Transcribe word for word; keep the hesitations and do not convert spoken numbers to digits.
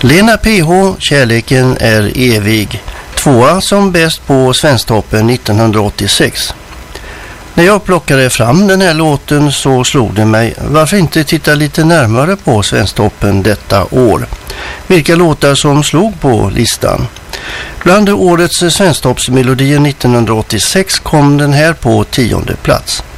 Lena P H, Kärleken är evig. Tvåa som bäst på Svensktoppen nittonhundraåttiosex. När jag plockade fram den här låten så slog det mig, varför inte titta lite närmare på Svensktoppen detta år? Vilka låtar som slog på listan? Bland årets Svensktoppsmelodier nittonhundraåttiosex kom den här på tionde plats.